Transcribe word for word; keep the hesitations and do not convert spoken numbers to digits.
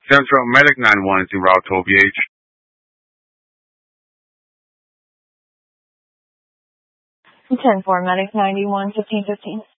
Central Medic nine one is en route to O B H. ten four, Medic ninety-one, fifteen fifteen.